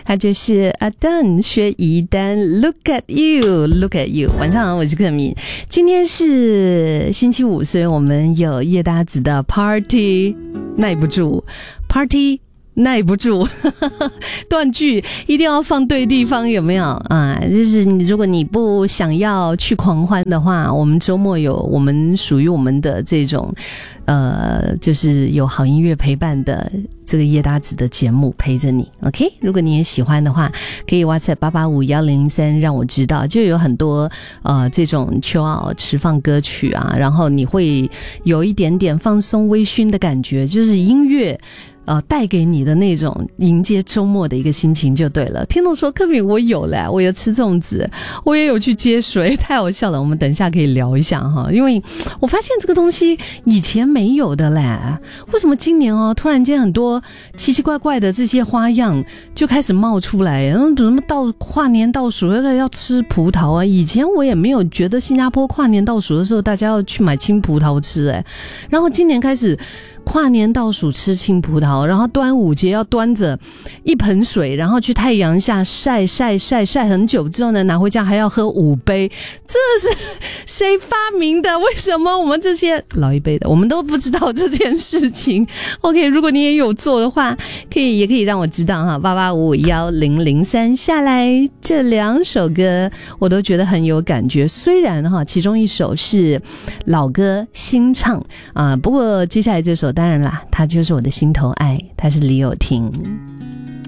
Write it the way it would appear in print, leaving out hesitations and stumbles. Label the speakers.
Speaker 1: 他就是阿丹薛怡丹 Look at you Look at you。 晚上好，我是克敏，今天是星期五，所以我们有叶搭子的 Party 耐不住 Party耐不住断句一定要放对地方，有没有啊？就是如果你不想要去狂欢的话，我们周末有我们属于我们的这种就是有好音乐陪伴的这个叶搭子的节目陪着你 OK。 如果你也喜欢的话，可以 WhatsApp 8851003让我知道，就有很多这种秋奥持放歌曲啊，然后你会有一点点放松微醺的感觉，就是音乐带给你的那种迎接周末的一个心情就对了。听众说克敏我有嘞，我有吃粽子，我也有去接水，太好笑了，我们等一下可以聊一下哈。因为我发现这个东西以前没有的嘞，为什么今年突然间很多奇奇怪怪的这些花样就开始冒出来，怎么到跨年倒数要吃葡萄啊？以前我也没有觉得新加坡跨年倒数的时候大家要去买青葡萄吃然后今年开始跨年倒数吃青葡萄，然后端午节要端着一盆水，然后去太阳下晒很久之后呢，拿回家还要喝5杯，这是谁发明的？为什么我们这些老一辈的我们都不知道这件事情 OK， 如果你也有做的话，也可以让我知道哈。8851003下来这2首歌我都觉得很有感觉，虽然其中一首是老歌新唱不过接下来这首当然啦，它就是我的心头爱，它是李友廷。